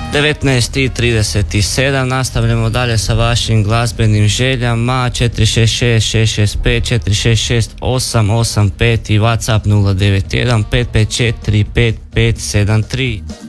19:37 nastavljamo dalje sa vašim glazbenim željama. 466 665 466 885 i WhatsApp 091 554 5573.